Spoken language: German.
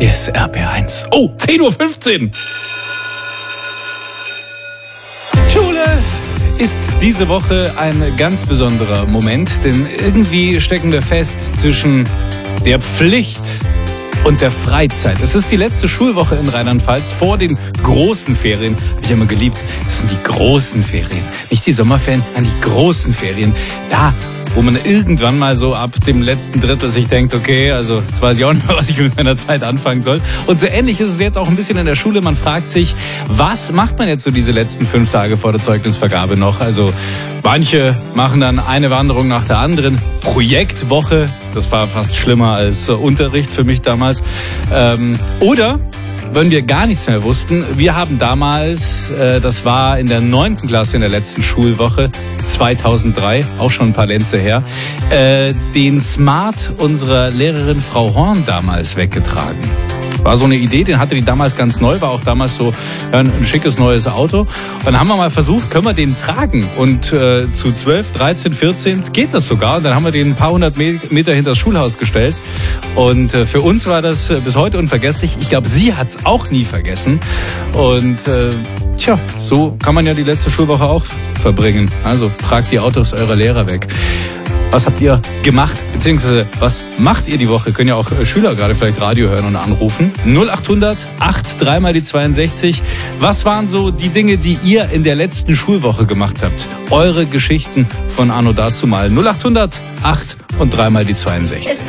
Hier ist RBR1. Oh, 10:15 Uhr. Schule ist diese Woche ein ganz besonderer Moment, denn irgendwie stecken wir fest zwischen der Pflicht und der Freizeit. Es ist die letzte Schulwoche in Rheinland-Pfalz vor den großen Ferien. Habe ich immer geliebt. Das sind die großen Ferien. Nicht die Sommerferien, sondern die großen Ferien. Da, wo man irgendwann mal so ab dem letzten Drittel sich denkt, okay, also jetzt weiß ich auch nicht mehr, was ich mit meiner Zeit anfangen soll. Und so ähnlich ist es jetzt auch ein bisschen in der Schule. Man fragt sich, was macht man jetzt so diese letzten 5 Tage vor der Zeugnisvergabe noch? Also manche machen dann eine Wanderung nach der anderen. Projektwoche, das war fast schlimmer als Unterricht für mich damals. Oder wenn wir gar nichts mehr wussten, wir haben damals, das war in der 9. Klasse in der letzten Schulwoche, 2003, auch schon ein paar Lenze her, den Smart unserer Lehrerin Frau Horn damals weggetragen. War so eine Idee, den hatte die damals ganz neu, war auch damals so ein schickes neues Auto. Und dann haben wir mal versucht, können wir den tragen? Und zu 12, 13, 14 geht das sogar. Und dann haben wir den ein paar hundert Meter hinter das Schulhaus gestellt. Und für uns war das bis heute unvergesslich. Ich glaube, sie hat es auch nie vergessen. Und so kann man ja die letzte Schulwoche auch verbringen. Also tragt die Autos eurer Lehrer weg. Was habt ihr gemacht, beziehungsweise was macht ihr die Woche? Können ja auch Schüler gerade vielleicht Radio hören und anrufen. 0800 83 mal die 62. Was waren so die Dinge, die ihr in der letzten Schulwoche gemacht habt? Eure Geschichten von anno dazumal. 0800 8 und 3 mal die 62.